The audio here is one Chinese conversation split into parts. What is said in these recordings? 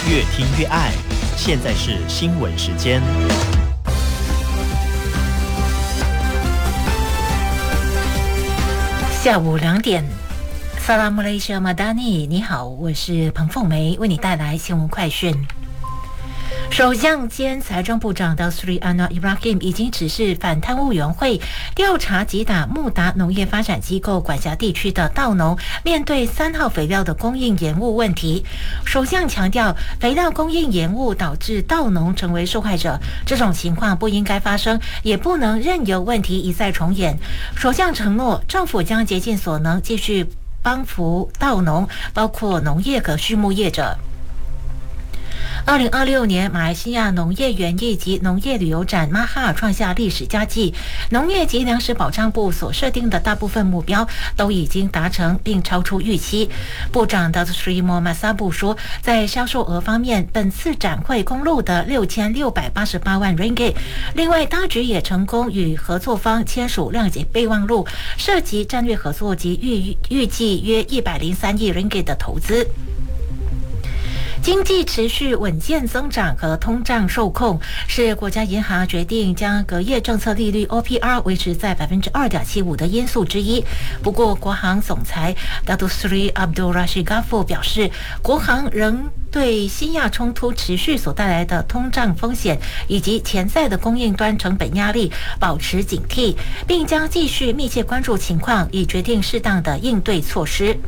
越听越爱。现在是新闻时间。 下午2点，萨拉姆雷舍马达尼，你好，我是彭凤梅，为你带来新闻快讯。首相兼财政部长的 Sri Anwar Ibrahim 已经指示反贪污委员会调查击打穆达农业发展机构管辖地区的稻农面对3号肥料的供应延误问题。首相强调，肥料供应延误导致稻农成为受害者，这种情况不应该发生，也不能任由问题一再重演。首相承诺，政府将竭尽所能继续帮扶稻农，包括农业和畜牧业者。2026年马来西亚农业园艺及农业旅游展马哈创下历史佳绩，农业及粮食保障部所设定的大部分目标都已经达成并超出预期。部长 Datuk Seri Muhammad Sabu 说，在销售额方面，本次展会公录的6688万 ringgit。另外，当局也成功与合作方签署谅解备忘录，涉及战略合作及预计约103亿 ringgit 的投资。经济持续稳健增长和通胀受控，是国家银行决定将隔夜政策利率 OPR 维持在 2.75% 的因素之一。不过，国行总裁 Datuk Seri Abdul Rashid Ghaffur 表示，国行仍对新亚冲突持续所带来的通胀风险以及潜在的供应端成本压力保持警惕，并将继续密切关注情况，以决定适当的应对措施。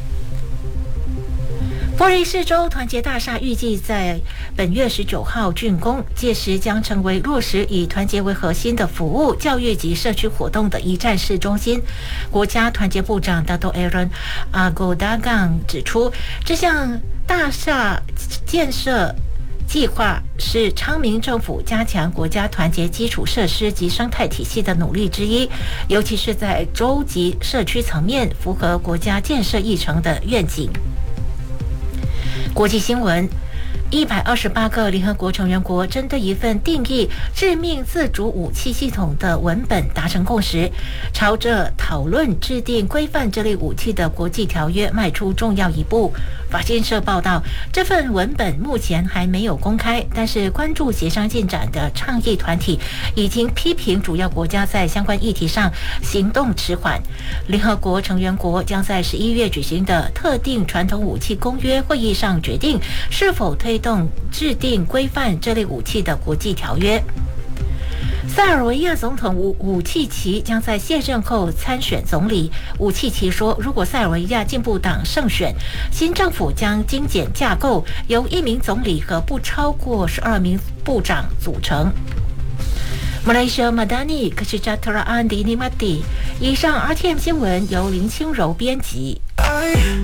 佛瑞士州团结大厦预计在本月19号竣工，届时将成为落实以团结为核心的服务、教育及社区活动的一站式中心。国家团结部长 Dato' Aaron Agodagang 指出，这项大厦建设计划是昌明政府加强国家团结基础设施及生态体系的努力之一，尤其是在州及社区层面符合国家建设议程的愿景。国际新闻，128个联合国成员国针对一份定义致命自主武器系统的文本达成共识，朝着讨论制定规范这类武器的国际条约迈出重要一步。法新社报道，这份文本目前还没有公开，但是关注协商进展的倡议团体已经批评主要国家在相关议题上行动迟缓。联合国成员国将在11月举行的特定传统武器公约会议上决定是否推动制定规范这类武器的国际条约。塞尔维亚总统武契奇将在卸任后参选总理。武契奇说，如果塞尔维亚进步党胜选，新政府将精简架构，由1名总理和不超过12名部长组成。Malaysia Madani Kesejahteraan Dinikmati。以上 RTM 新闻由林清柔编辑。